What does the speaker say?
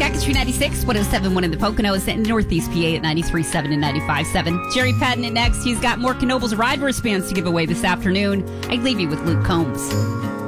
Back at 396, 107.1 in the Poconos and Northeast PA at 93.7 and 95.7. Jerry Padden next. He's got more Knoebels Ride wristbands to give away this afternoon. I leave you with Luke Combs.